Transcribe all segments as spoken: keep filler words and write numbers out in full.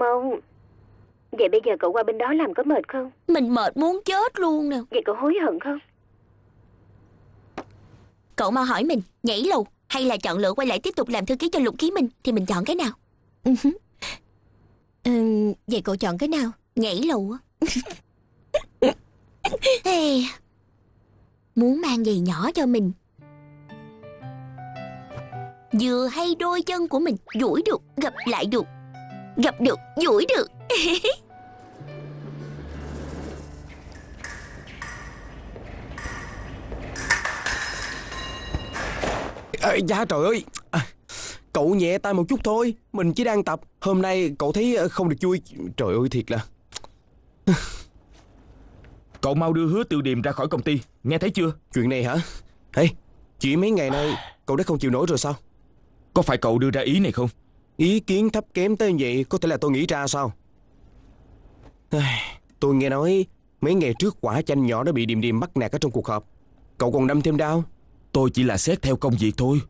Mông. Vậy bây giờ cậu qua bên đó làm có mệt không? Mình mệt muốn chết luôn nè. Vậy cậu hối hận không? Cậu mau hỏi mình, nhảy lầu hay là chọn lựa quay lại tiếp tục làm thư ký cho Lục Ký Minh, thì mình chọn cái nào? ừ, Vậy cậu chọn cái nào? Nhảy lầu á. Hey, muốn mang giày nhỏ cho mình, vừa hay đôi chân của mình duỗi được, gập lại được, gập được, duỗi được. À, dạ trời ơi, à, cậu nhẹ tay một chút thôi, mình chỉ đang tập. Hôm nay cậu thấy không được vui. Trời ơi thiệt là. Cậu mau đưa Hứa Tiêu Điềm ra khỏi công ty, nghe thấy chưa? Chuyện này hả? Ê, chỉ mấy ngày nay cậu đã không chịu nổi rồi sao? Có phải cậu đưa ra ý này không? Ý kiến thấp kém tới vậy có thể là tôi nghĩ ra sao? Tôi nghe nói mấy ngày trước quả chanh nhỏ đã bị Điềm Điềm bắt nạt ở trong cuộc họp. Cậu còn đâm thêm đau. Tôi chỉ là xét theo công việc thôi.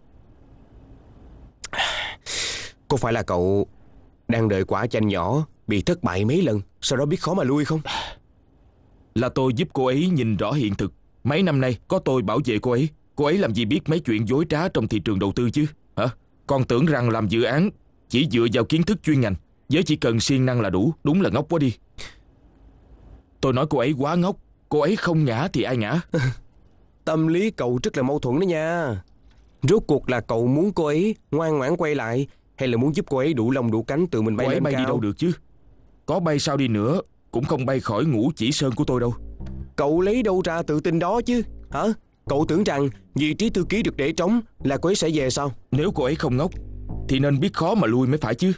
Có phải là cậu đang đợi quả chanh nhỏ bị thất bại mấy lần, sau đó biết khó mà lui không? Là tôi giúp cô ấy nhìn rõ hiện thực. Mấy năm nay có tôi bảo vệ cô ấy, cô ấy làm gì biết mấy chuyện dối trá trong thị trường đầu tư chứ hả? Còn tưởng rằng làm dự án chỉ dựa vào kiến thức chuyên ngành, với chỉ cần siêng năng là đủ. Đúng là ngốc quá đi. Tôi nói cô ấy quá ngốc. Cô ấy không ngã thì ai ngã? Tâm lý cậu rất là mâu thuẫn đó nha. Rốt cuộc là cậu muốn cô ấy ngoan ngoãn quay lại, hay là muốn giúp cô ấy đủ lông đủ cánh tự mình bay lên cao? Cô ấy bay cao? đi đâu được chứ? Có bay sao đi nữa cũng không bay khỏi Ngũ Chỉ Sơn của tôi đâu. Cậu lấy đâu ra tự tin đó chứ hả? Cậu tưởng rằng vị trí thư ký được để trống là cô ấy sẽ về sao? Nếu cô ấy không ngốc thì nên biết khó mà lui mới phải chứ.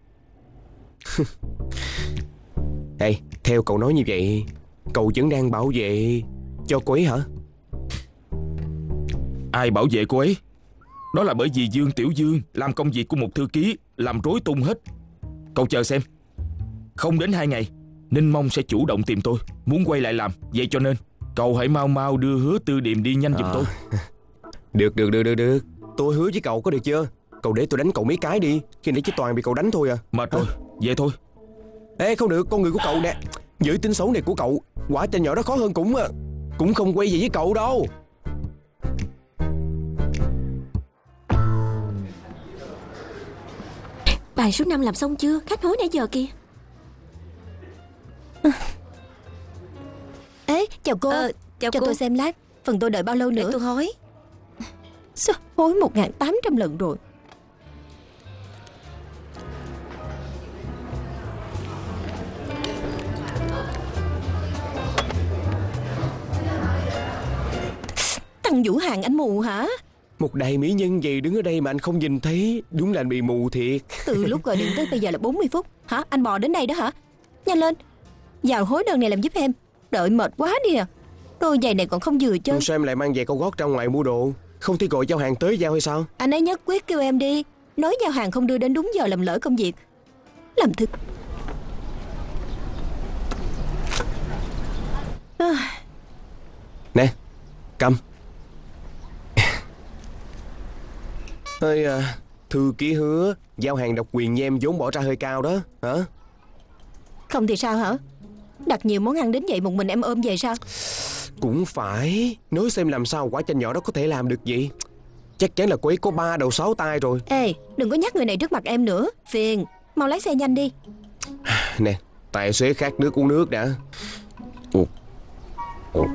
Ê, theo cậu nói như vậy, cậu vẫn đang bảo vệ cho cô ấy hả? Ai bảo vệ cô ấy? Đó là bởi vì Dương Tiểu Dương làm công việc của một thư ký làm rối tung hết. Cậu chờ xem, không đến hai ngày Ninh Mông sẽ chủ động tìm tôi, muốn quay lại làm. Vậy cho nên cậu hãy mau mau đưa Hứa Tư Điềm đi nhanh giùm à. tôi. Được được được được được Tôi hứa với cậu có được chưa? Cậu để tôi đánh cậu mấy cái đi, khi nãy chỉ toàn bị cậu đánh thôi à. Mệt rồi, về thôi. Ê không được, con người của cậu nè. Giữ tính xấu này của cậu, quả chanh nhỏ đó khó hơn cũng Cũng không quay về với cậu đâu. Bài số năm làm xong chưa? Khách hối nãy giờ kìa. Ê, chào cô. Ờ, chào Cho cô. Tôi xem lát. Phần tôi đợi bao lâu nữa? Để tôi hối. Sao hối một nghìn tám trăm lần rồi. Tăng Vũ Hàng, anh mù hả? Một đại mỹ nhân gì đứng ở đây mà anh không nhìn thấy, đúng là anh bị mù thiệt. Từ lúc gọi điện tới bây giờ là bốn mươi phút. Hả? Anh bò đến đây đó hả? Nhanh lên, vào hối đơn này làm giúp em. Đợi mệt quá đi à. Đôi giày này còn không vừa chân. Sao em lại mang giày cao gót ra ngoài mua đồ? Không thể gọi giao hàng tới giao hay sao? Anh ấy nhất quyết kêu em đi. Nói giao hàng không đưa đến đúng giờ làm lỡ công việc. Làm thực à. Nè, cầm. Ơi à, thư ký Hứa, giao hàng độc quyền như em vốn bỏ ra hơi cao đó hả? Không thì sao hả? Đặt nhiều món ăn đến vậy một mình em ôm về sao? Cũng phải. Nói xem làm sao quả chanh nhỏ đó có thể làm được vậy. Chắc chắn là cô ấy có ba đầu sáu tay rồi. Ê, đừng có nhắc người này trước mặt em nữa. Phiền, mau lái xe nhanh đi. Nè, tài xế khát nước uống nước đã. Ủa. Ủa.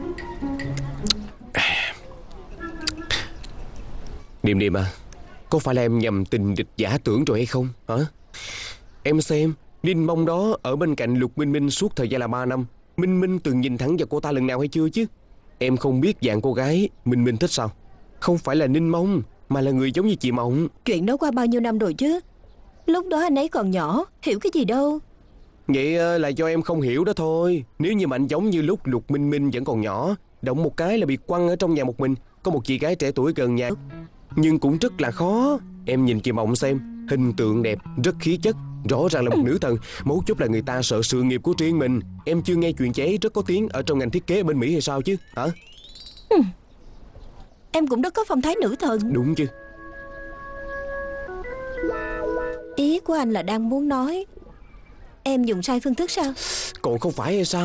Điềm Điềm à, có phải là em nhầm tình địch giả tưởng rồi hay không hả? Em xem, Ninh Mông đó ở bên cạnh Lục Minh Minh suốt thời gian là ba năm. Minh Minh từng nhìn thẳng vào cô ta lần nào hay chưa chứ? Em không biết dạng cô gái Minh Minh thích sao? Không phải là Ninh Mông, mà là người giống như chị Mộng. Chuyện đó qua bao nhiêu năm rồi chứ? Lúc đó anh ấy còn nhỏ, hiểu cái gì đâu. Vậy là do em không hiểu đó thôi. Nếu như mà anh giống như lúc Lục Minh Minh vẫn còn nhỏ, động một cái là bị quăng ở trong nhà một mình, có một chị gái trẻ tuổi gần nhà. Nhưng cũng rất là khó. Em nhìn chị Mộng xem, hình tượng đẹp, rất khí chất, rõ ràng là một nữ thần. Mấu chốt là người ta sợ sự nghiệp của riêng mình. Em chưa nghe chuyện chị ấy rất có tiếng ở trong ngành thiết kế bên Mỹ hay sao chứ hả? Ừ. Em cũng rất có phong thái nữ thần. Đúng chứ. Ý của anh là đang muốn nói Em dùng sai phương thức sao? Còn không phải hay sao?